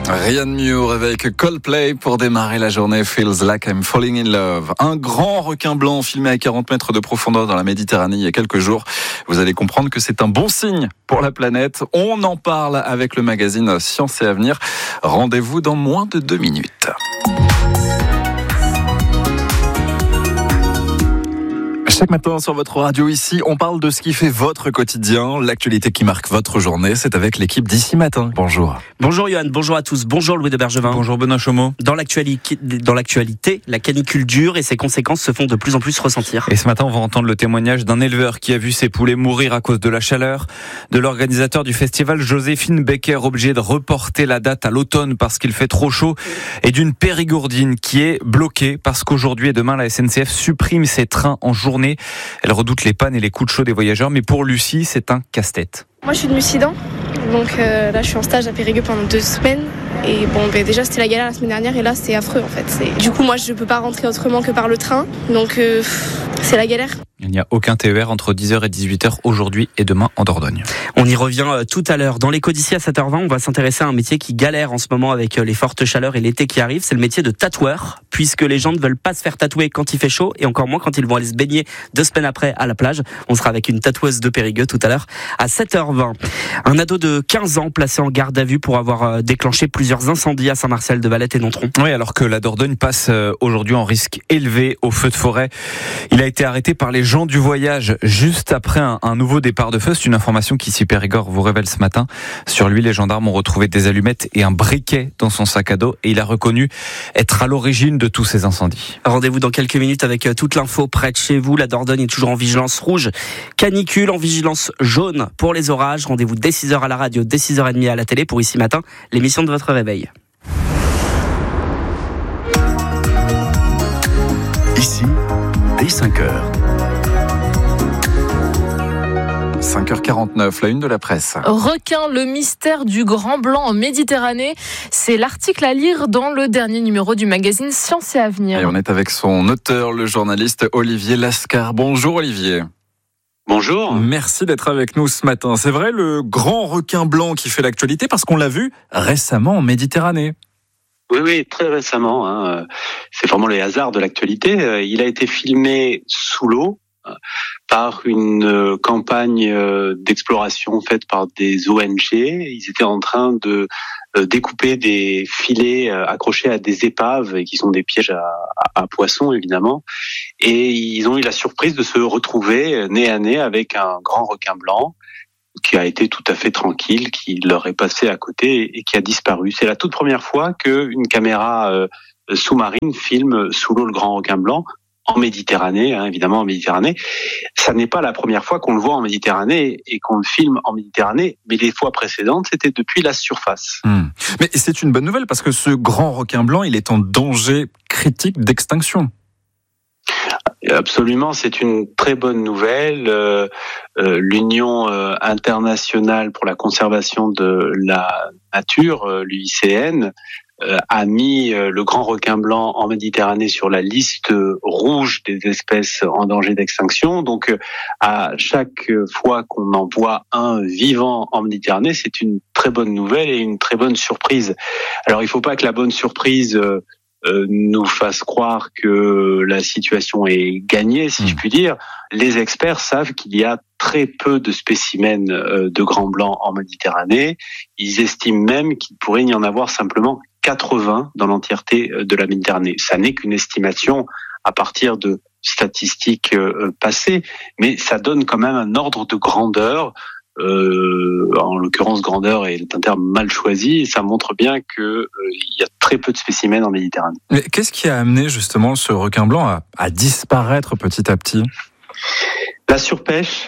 Rien de mieux au réveil que Coldplay pour démarrer la journée. Feels like I'm falling in love. Un grand requin blanc filmé à 40 mètres de profondeur dans la Méditerranée il y a quelques jours. Vous allez comprendre que c'est un bon signe pour la planète. On en parle avec le magazine Science et Avenir. Rendez-vous dans moins de 2 minutes. Chaque matin sur votre radio ici, on parle de ce qui fait votre quotidien, l'actualité qui marque votre journée. C'est avec l'équipe d'Ici Matin. Bonjour. Bonjour Johan, bonjour à tous. Bonjour Louis de Bergevin. Bonjour Benoît Chomeau. Dans l'actualité, la canicule dure et ses conséquences se font de plus en plus ressentir. Et ce matin, on va entendre le témoignage d'un éleveur qui a vu ses poulets mourir à cause de la chaleur, de l'organisateur du festival Joséphine Becker, obligée de reporter la date à l'automne parce qu'il fait trop chaud, et d'une périgourdine qui est bloquée parce qu'aujourd'hui et demain, la SNCF supprime ses trains en journée. Elle redoute les pannes et les coups de chaud des voyageurs, mais pour Lucie, c'est un casse-tête. Moi, je suis de Mussidan, donc là, je suis en stage à Périgueux pendant 2 semaines. Et bon, déjà, c'était la galère la semaine dernière, et là, c'est affreux, en fait. Du coup, moi, je peux pas rentrer autrement que par le train, donc c'est la galère. Il n'y a aucun TER entre 10h et 18h aujourd'hui et demain en Dordogne. On y revient tout à l'heure. Dans l'écho d'ici à 7h20, on va s'intéresser à un métier qui galère en ce moment avec les fortes chaleurs et l'été qui arrive. C'est le métier de tatoueur, puisque les gens ne veulent pas se faire tatouer quand il fait chaud et encore moins quand ils vont aller se baigner 2 semaines après à la plage. On sera avec une tatoueuse de Périgueux tout à l'heure à 7h20. Un ado de 15 ans placé en garde à vue pour avoir déclenché plusieurs incendies à Saint-Marcel-de-Valette et Nontron. Oui, alors que la Dordogne passe aujourd'hui en risque élevé au feu de forêt. Il a été arrêté par les gens du voyage juste après un nouveau départ de feu. C'est une information qu'Ici Périgord vous révèle ce matin. Sur lui, les gendarmes ont retrouvé des allumettes et un briquet dans son sac à dos et il a reconnu être à l'origine de tous ces incendies. Rendez-vous dans quelques minutes avec toute l'info près de chez vous. La Dordogne est toujours en vigilance rouge, canicule, en vigilance jaune pour les orages. Rendez-vous dès 6h à la radio, dès 6h30 à la télé pour Ici Matin, l'émission de votre réveil. Ici, dès 5h. 5h49, la une de la presse. Requin, le mystère du grand blanc en Méditerranée. C'est l'article à lire dans le dernier numéro du magazine Science et Avenir. Et on est avec son auteur, le journaliste Olivier Lascar. Bonjour Olivier. Bonjour. Merci d'être avec nous ce matin. C'est vrai, le grand requin blanc qui fait l'actualité parce qu'on l'a vu récemment en Méditerranée. Oui, très récemment. C'est vraiment les hasards de l'actualité. Il a été filmé sous l'eau par une campagne d'exploration faite par des ONG. Ils étaient en train de découper des filets accrochés à des épaves qui sont des pièges à poissons évidemment. Et ils ont eu la surprise de se retrouver nez à nez avec un grand requin blanc qui a été tout à fait tranquille, qui leur est passé à côté et qui a disparu. C'est la toute première fois qu'une caméra sous-marine filme sous l'eau le grand requin blanc. En Méditerranée, évidemment en Méditerranée. Ça n'est pas la première fois qu'on le voit en Méditerranée et qu'on le filme en Méditerranée, mais les fois précédentes, c'était depuis la surface. Mais c'est une bonne nouvelle parce que ce grand requin blanc, il est en danger critique d'extinction. Absolument, c'est une très bonne nouvelle. L'Union internationale pour la conservation de la nature, l'UICN, a mis le grand requin blanc en Méditerranée sur la liste rouge des espèces en danger d'extinction. Donc, à chaque fois qu'on en voit un vivant en Méditerranée, c'est une très bonne nouvelle et une très bonne surprise. Alors, il ne faut pas que la bonne surprise nous fasse croire que la situation est gagnée, si je puis dire. Les experts savent qu'il y a très peu de spécimens de grands blancs en Méditerranée. Ils estiment même qu'il pourrait y en avoir simplement 80 dans l'entièreté de la Méditerranée. Ça n'est qu'une estimation à partir de statistiques passées, mais ça donne quand même un ordre de grandeur. En l'occurrence, grandeur est un terme mal choisi et ça montre bien que il y a très peu de spécimens en Méditerranée. Mais qu'est-ce qui a amené justement ce requin blanc à disparaître petit à petit ? La surpêche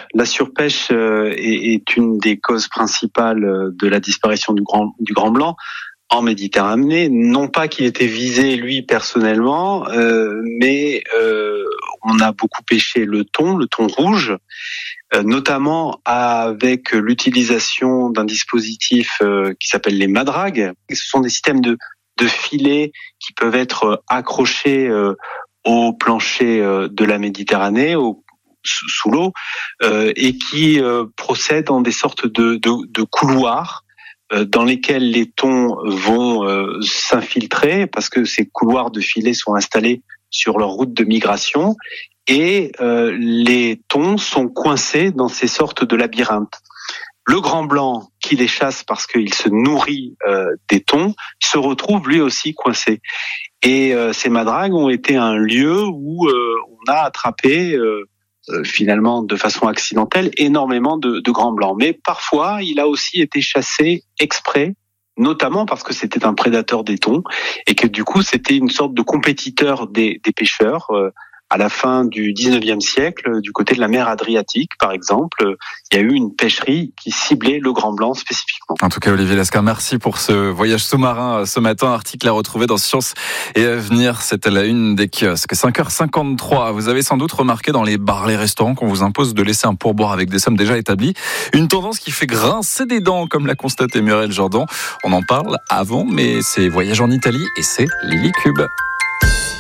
est une des causes principales de la disparition du grand blanc en Méditerranée. Non pas qu'il était visé lui personnellement, mais on a beaucoup pêché le thon rouge, notamment avec l'utilisation d'un dispositif qui s'appelle les madragues. Ce sont des systèmes de filets qui peuvent être accrochés au plancher de la Méditerranée, sous l'eau, et qui procèdent en des sortes de couloirs dans lesquels les thons blancs vont s'infiltrer parce que ces couloirs de filets sont installés sur leur route de migration et les thons sont coincés dans ces sortes de labyrinthes. Le grand blanc qui les chasse parce qu'il se nourrit des thons se retrouve lui aussi coincé. Et ces madragues ont été un lieu où on a attrapé finalement de façon accidentelle énormément de grands blancs. Mais parfois, il a aussi été chassé exprès, notamment parce que c'était un prédateur des thons et que du coup, c'était une sorte de compétiteur des pêcheurs. À la fin du 19e siècle, du côté de la mer Adriatique, par exemple, il y a eu une pêcherie qui ciblait le grand blanc spécifiquement. En tout cas, Olivier Lescar, merci pour ce voyage sous-marin ce matin. Article à retrouver dans Science et Avenir. C'était la une des kiosques. 5h53. Vous avez sans doute remarqué dans les bars, les restaurants qu'on vous impose de laisser un pourboire avec des sommes déjà établies. Une tendance qui fait grincer des dents, comme l'a constaté Muriel Jordan. On en parle avant, mais c'est Voyage en Italie et c'est Lily Cube.